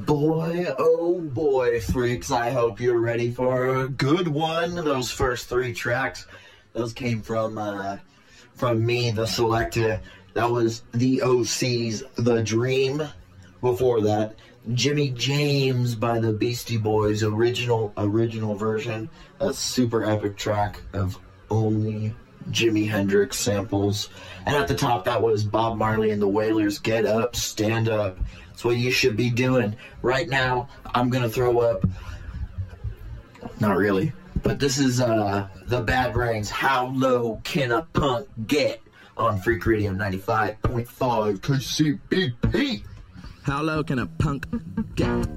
Boy, oh boy, freaks, I hope you're ready for a good one. Those first three tracks, those came from me, the Selector. That was the OC's The Dream. Before that, Jimmy James by the Beastie Boys, original version. A super epic track of only Jimi Hendrix samples. And at the top, that was Bob Marley and the Wailers, Get Up, Stand Up. That's what you should be doing. Right now, I'm going to throw up. Not really. But this is the Bad Brains, How Low Can a Punk Get? On Freak Radio 95.5 KCBP. How low can a punk get?